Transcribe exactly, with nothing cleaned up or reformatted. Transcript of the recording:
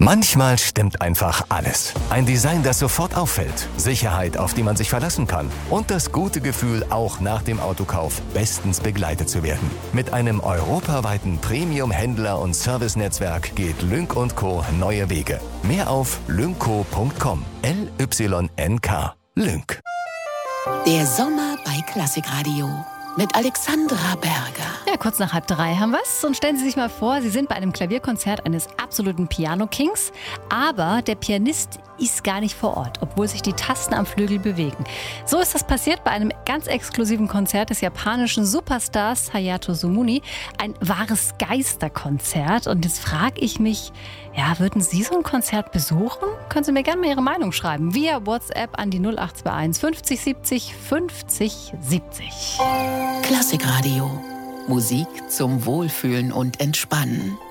Manchmal stimmt einfach alles. Ein Design, das sofort auffällt. Sicherheit, auf die man sich verlassen kann. Und das gute Gefühl, auch nach dem Autokauf bestens begleitet zu werden. Mit einem europaweiten Premium-Händler- und Servicenetzwerk geht Lynk und Co. neue Wege. Mehr auf lynco punkt com. L Y N K. Lynk. Der Sommer bei Klassikradio. Mit Alexandra Berger. Ja, kurz nach halb drei haben wir es. Und stellen Sie sich mal vor, Sie sind bei einem Klavierkonzert eines absoluten Piano-Kings, aber der Pianist ist gar nicht vor Ort, obwohl sich die Tasten am Flügel bewegen. So ist das passiert bei einem ganz exklusiven Konzert des japanischen Superstars Hayato Sumune. Ein wahres Geisterkonzert. Und jetzt frage ich mich, ja, würden Sie so ein Konzert besuchen? Können Sie mir gerne mal Ihre Meinung schreiben. Via WhatsApp an die null acht zwei eins fünfzig siebzig fünfzig siebzig. Klassikradio. Musik zum Wohlfühlen und Entspannen.